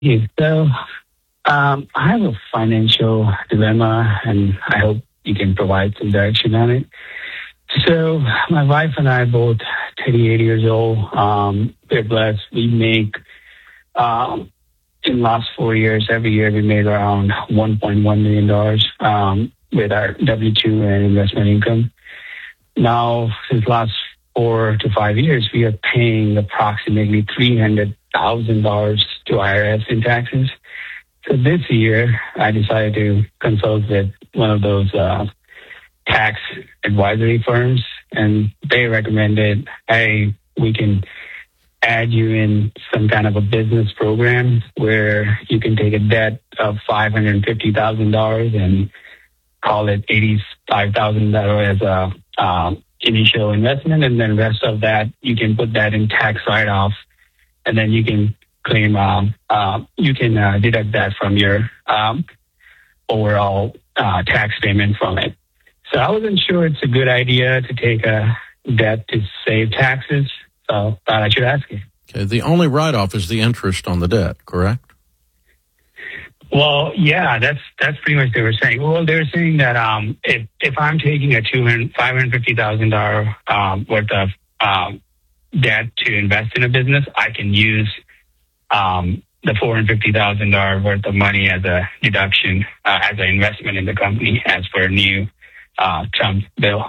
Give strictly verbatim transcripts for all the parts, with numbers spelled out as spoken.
Yeah, so um, I have a financial dilemma, and I hope you can provide some direction on it. So my wife and I are both thirty-eight years old. Um, we're blessed. We make um, in the last four years, every year we made around one point one million dollars um, with our W two and investment income. Now, since last four to five years, we are paying approximately three hundred thousand dollars to I R S in taxes. So this year, I decided to consult with one of those uh, tax advisory firms, and they recommended, hey, we can add you in some kind of a business program where you can take a debt of five hundred fifty thousand dollars and call it eighty-five thousand dollars as a um, initial investment, and then rest of that, you can put that in tax write-off, and then you can claim, um, uh, you can uh, deduct that from your um, overall uh, tax payment from it. So I wasn't sure it's a good idea to take a debt to save taxes, so thought I should ask you. Okay, the only write-off is the interest on the debt, correct? Well, yeah, that's that's pretty much what they were saying. Well, they were saying that um, if if I'm taking a two hundred five hundred fifty thousand dollars um, worth of um, debt to invest in a business, I can use um, the four hundred fifty thousand dollars worth of money as a deduction uh, as an investment in the company, as per new uh, Trump bill.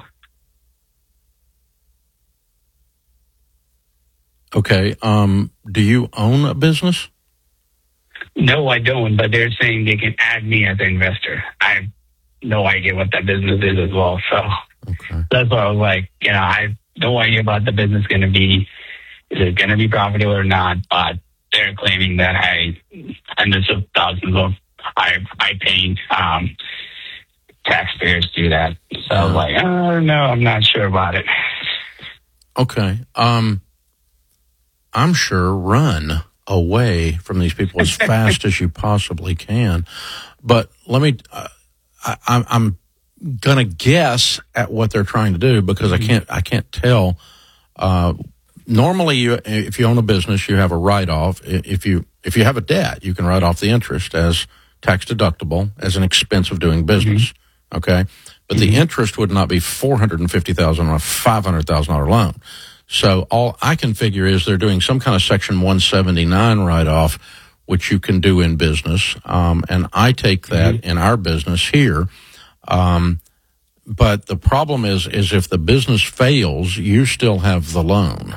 Okay. Um, do you own a business? No, I don't, but they're saying they can add me as an investor. I have no idea what that business is as well. So okay. That's why I was like, you know, I have no idea about the business going to be. Is it going to be profitable or not? But they're claiming that I hundreds of thousands of I I paying um, taxpayers do that. So I was like, oh, no, I'm not sure about it. Okay. Um, I'm sure run away from these people as fast as you possibly can. But let me, uh, I, I'm going to guess at what they're trying to do because mm-hmm. I can't, I can't tell. Uh, normally you, if you own a business, you have a write-off. If you, if you have a debt, you can write off the interest as tax deductible as an expense of doing business. Mm-hmm. Okay. But mm-hmm. the interest would not be four hundred fifty thousand dollars on a five hundred thousand dollars loan. So all I can figure is they're doing some kind of Section one seventy-nine write-off, which you can do in business. Um, and I take that mm-hmm. in our business here. Um, but the problem is, is if the business fails, you still have the loan.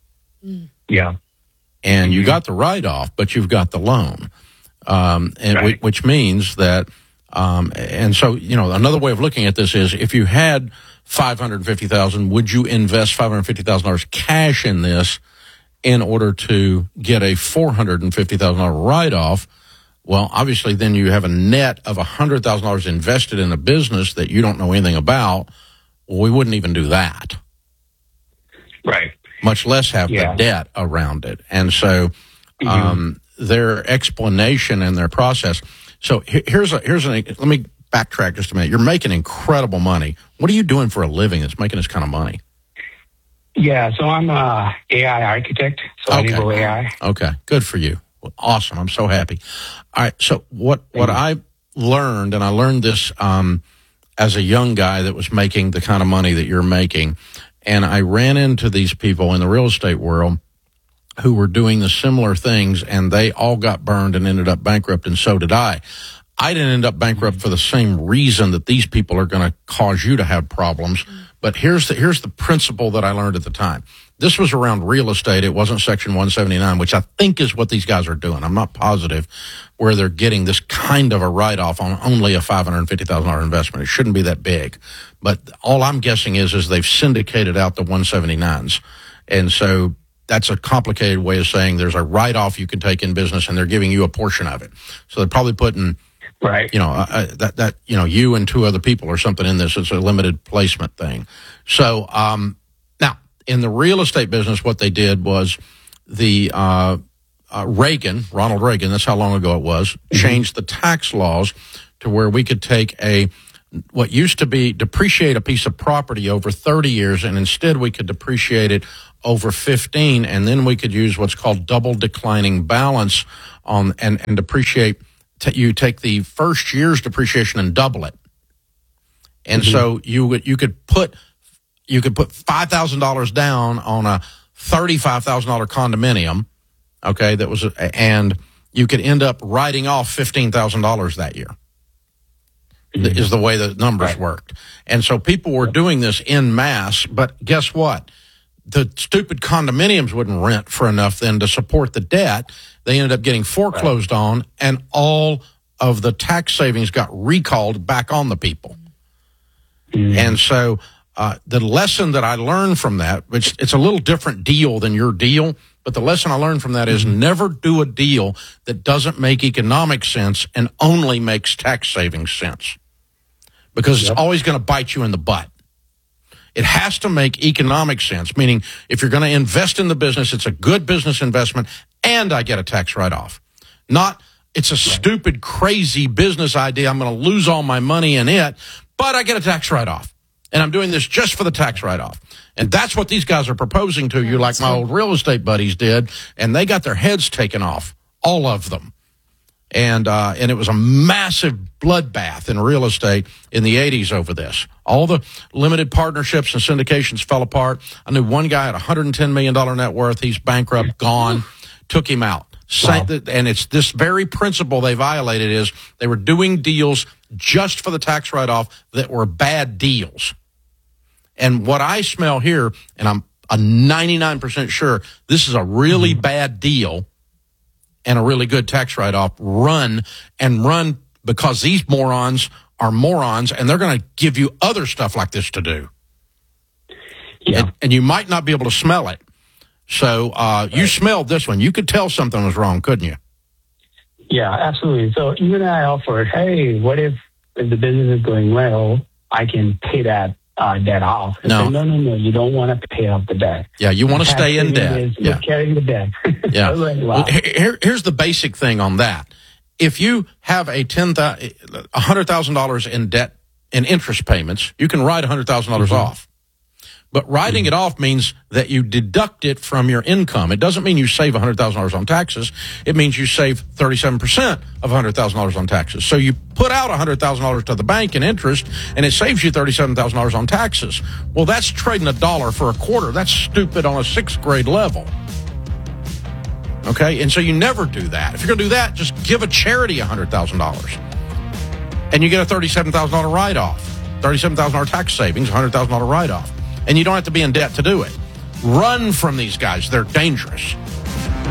Yeah. And mm-hmm. you got the write-off, but you've got the loan. Um, and right. w- which means that, um, and so, you know, another way of looking at this is if you had five hundred fifty thousand dollars, would you invest five hundred fifty thousand dollars cash in this in order to get a four hundred fifty thousand dollars write-off? Well, obviously, then you have a net of one hundred thousand dollars invested in a business that you don't know anything about. Well, we wouldn't even do that. Right. Much less have yeah. the debt around it. And so mm-hmm. um, their explanation and their process. So here's a, here's an, let me backtrack just a minute. You're making incredible money. What are you doing for a living that's making this kind of money? Yeah, so I'm a A I architect, so okay. I enable A I. Okay, good for you. Awesome. I'm so happy. All right, so what, what I learned, and I learned this um, as a young guy that was making the kind of money that you're making, and I ran into these people in the real estate world who were doing the similar things, and they all got burned and ended up bankrupt, and so did I. I didn't end up bankrupt for the same reason that these people are going to cause you to have problems. But here's the, here's the principle that I learned at the time. This was around real estate. It wasn't Section one seventy-nine, which I think is what these guys are doing. I'm not positive where they're getting this kind of a write-off on only a five hundred fifty thousand dollars investment. It shouldn't be that big. But all I'm guessing is, is they've syndicated out the one seventy-nines. And so that's a complicated way of saying there's a write-off you can take in business, and they're giving you a portion of it. So they're probably putting... Right. You know, uh, that, that, you know, you and two other people or something in this. It's a limited placement thing. So, um, now in the real estate business, what they did was the, uh, uh, Reagan, Ronald Reagan, that's how long ago it was, mm-hmm. changed the tax laws to where we could take a, what used to be depreciate a piece of property over thirty years, and instead we could depreciate it over fifteen, and then we could use what's called double declining balance on and, and depreciate. T- you take the first year's depreciation and double it. And mm-hmm. so you would, you could put you could put five thousand dollars down on a thirty-five thousand dollars condominium, okay, that was a, and you could end up writing off fifteen thousand dollars that year. Mm-hmm. Is the way the numbers right. worked. And so people were doing this en masse, but guess what? The stupid condominiums wouldn't rent for enough then to support the debt. They ended up getting foreclosed right. on, and all of the tax savings got recalled back on the people. Mm-hmm. And so uh, the lesson that I learned from that, which it's a little different deal than your deal, but the lesson I learned from that is never do a deal that doesn't make economic sense and only makes tax savings sense, because yep. it's always going to bite you in the butt. It has to make economic sense, meaning if you're going to invest in the business, it's a good business investment and I get a tax write-off. Not it's a right. stupid, crazy business idea. I'm going to lose all my money in it, but I get a tax write-off. And I'm doing this just for the tax write-off. And that's what these guys are proposing to you, like my old real estate buddies did. And they got their heads taken off, all of them. And uh, and it was a massive bloodbath in real estate in the eighties over this. All the limited partnerships and syndications fell apart. I knew one guy had a one hundred ten million dollars net worth. He's bankrupt, gone, took him out. Wow. And it's this very principle they violated is they were doing deals just for the tax write-off that were bad deals. And what I smell here, and I'm a ninety-nine percent sure this is a really mm-hmm. bad deal and a really good tax write-off, run and run because these morons are morons and they're going to give you other stuff like this to do. Yeah. And, and you might not be able to smell it. So uh, you smelled this one. You could tell something was wrong, couldn't you? Yeah, absolutely. So even I offered, hey, what if, if the business is going well, I can pay that uh, debt off. No. Said, no, no, no, you don't want to pay off the debt. Yeah, you want to stay in debt. Is, yeah. You're carrying the debt. Yeah. Like, wow. Well, here, here's the basic thing on that. If you have a ten thousand, one hundred thousand dollars in debt in interest payments, you can write one hundred thousand dollars mm-hmm. off. But writing mm-hmm. it off means that you deduct it from your income. It doesn't mean you save one hundred thousand dollars on taxes. It means you save thirty-seven percent of one hundred thousand dollars on taxes. So you put out one hundred thousand dollars to the bank in interest, and it saves you thirty-seven thousand dollars on taxes. Well, that's trading a dollar for a quarter. That's stupid on a sixth grade level. Okay? And so you never do that. If you're going to do that, just give a charity one hundred thousand dollars. And you get a thirty-seven thousand dollars write-off. thirty-seven thousand dollars tax savings, one hundred thousand dollars write-off. And you don't have to be in debt to do it. Run from these guys. They're dangerous.